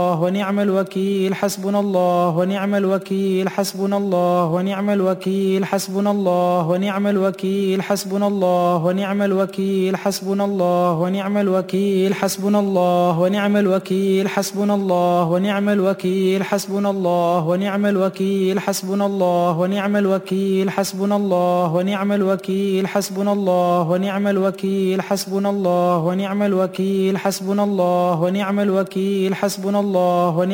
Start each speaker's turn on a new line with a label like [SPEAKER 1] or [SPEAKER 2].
[SPEAKER 1] الله ونعم الوكيل حسبنا الله ونعم الوكيل حسبنا الله ونعم الوكيل حسبنا الله ونعم الوكيل حسبنا الله ونعم الوكيل حسبنا الله ونعم الوكيل حسبنا الله ونعم الوكيل حسبنا الله ونعم الوكيل حسبنا الله ونعم الوكيل حسبنا الله ونعم الوكيل حسبنا الله ونعم الوكيل حسبنا الله ونعم الوكيل حسبنا الله ونعم الوكيل حسبنا الله ونعم الوكيل حسبنا الله